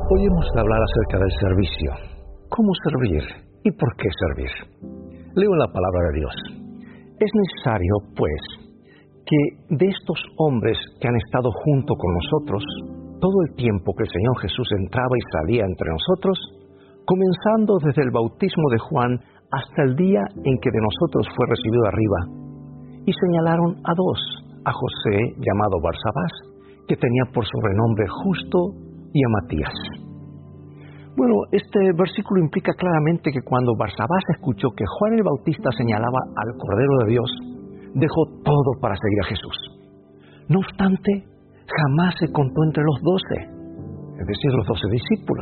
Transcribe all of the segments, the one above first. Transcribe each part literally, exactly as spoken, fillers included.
Hoy hemos de hablar acerca del servicio. ¿Cómo servir y por qué servir? Leo la palabra de Dios. Es necesario, pues, que de estos hombres que han estado junto con nosotros, todo el tiempo que el Señor Jesús entraba y salía entre nosotros, comenzando desde el bautismo de Juan hasta el día en que de nosotros fue recibido arriba, y señalaron a dos, a José, llamado Barsabás, que tenía por sobrenombre Justo, y a Matías. Bueno, este versículo implica claramente que cuando Barsabás escuchó que Juan el Bautista señalaba al Cordero de Dios, dejó todo para seguir a Jesús. No obstante, jamás se contó entre los doce, es decir, los doce discípulos.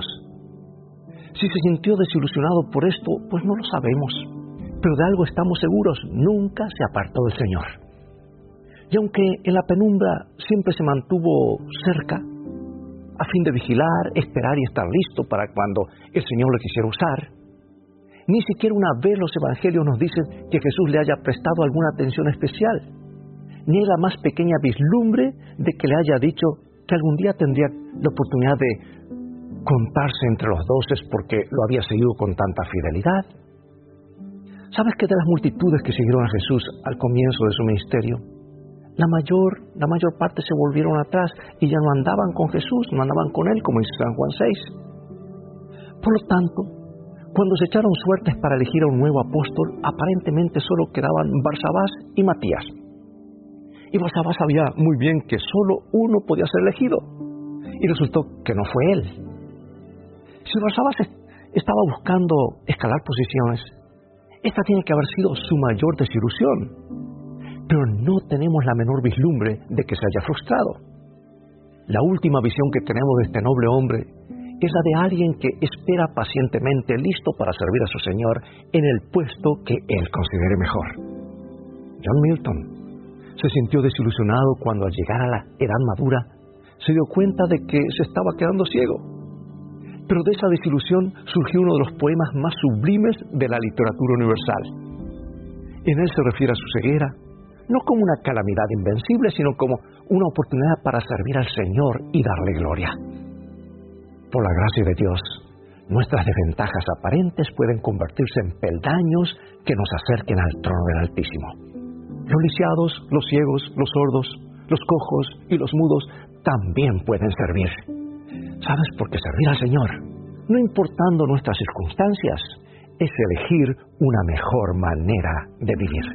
Si se sintió desilusionado por esto, pues no lo sabemos, pero de algo estamos seguros: nunca se apartó del Señor. Y aunque en la penumbra siempre se mantuvo cerca, a fin de vigilar, esperar y estar listo para cuando el Señor lo quisiera usar, ni siquiera una vez los evangelios nos dicen que Jesús le haya prestado alguna atención especial, ni la más pequeña vislumbre de que le haya dicho que algún día tendría la oportunidad de contarse entre los doce porque lo había seguido con tanta fidelidad. ¿Sabes que de las multitudes que siguieron a Jesús al comienzo de su ministerio, La mayor, la mayor parte se volvieron atrás y ya no andaban con Jesús, no andaban con Él, como dice San Juan seis. Por lo tanto, cuando se echaron suertes para elegir a un nuevo apóstol, aparentemente solo quedaban Barsabás y Matías. Y Barsabás sabía muy bien que solo uno podía ser elegido, y resultó que no fue él. Si Barsabás estaba buscando escalar posiciones, esta tiene que haber sido su mayor desilusión. Pero no tenemos la menor vislumbre de que se haya frustrado. La última visión que tenemos de este noble hombre es la de alguien que espera pacientemente, listo para servir a su Señor en el puesto que él considere mejor. John Milton se sintió desilusionado cuando, al llegar a la edad madura, se dio cuenta de que se estaba quedando ciego. Pero de esa desilusión surgió uno de los poemas más sublimes de la literatura universal. En él se refiere a su ceguera, no como una calamidad invencible, sino como una oportunidad para servir al Señor y darle gloria. Por la gracia de Dios, nuestras desventajas aparentes pueden convertirse en peldaños que nos acerquen al trono del Altísimo. Los lisiados, los ciegos, los sordos, los cojos y los mudos también pueden servir. ¿Sabes? Porque servir al Señor, no importando nuestras circunstancias, es elegir una mejor manera de vivir.